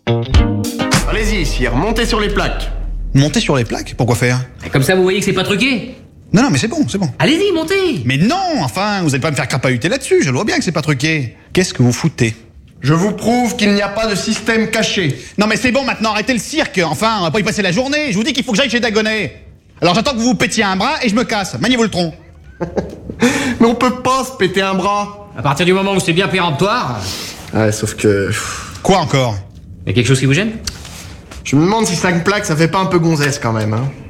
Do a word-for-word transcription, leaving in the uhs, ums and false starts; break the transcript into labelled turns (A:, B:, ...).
A: Allez-y, sire, montez sur les plaques.
B: Monter sur les plaques? Pourquoi faire?
C: Comme ça, vous voyez que c'est pas truqué.
B: Non, non, mais c'est bon, c'est bon.
C: Allez-y, montez.
B: Mais non, enfin, vous allez pas me faire crapahuter là-dessus, je le vois bien que c'est pas truqué. Qu'est-ce que vous foutez?
A: Je vous prouve qu'il n'y a pas de système caché.
B: Non mais c'est bon maintenant, arrêtez le cirque. Enfin, on va pas y passer la journée. Je vous dis qu'il faut que j'aille chez Dagonet. Alors j'attends que vous vous pétiez un bras et je me casse. Maniez-vous le tronc.
A: Mais on peut pas se péter un bras.
C: À partir du moment où c'est bien péremptoire.
A: Ouais, sauf que...
B: Quoi encore?
C: Y a quelque chose qui vous gêne?
A: Je me demande si cinq plaques, ça fait pas un peu gonzesse quand même, hein.